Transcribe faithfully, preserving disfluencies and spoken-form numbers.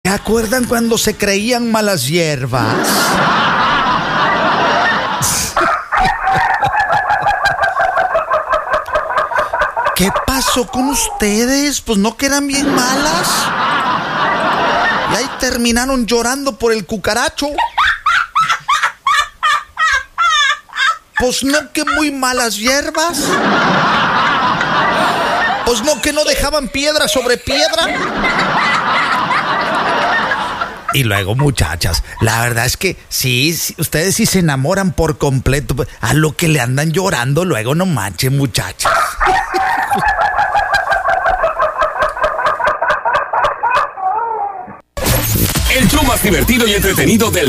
¿Acuerdan cuando se creían malas hierbas? ¿Qué pasó con ustedes? Pues no que eran bien malas. Y ahí terminaron llorando por el cucaracho. Pues no que muy malas hierbas. Pues no que no dejaban piedra sobre piedra. Y luego, muchachas, la verdad es que sí, sí, ustedes sí se enamoran por completo. A lo que le andan llorando, luego no manchen, muchachas. El show más divertido y entretenido del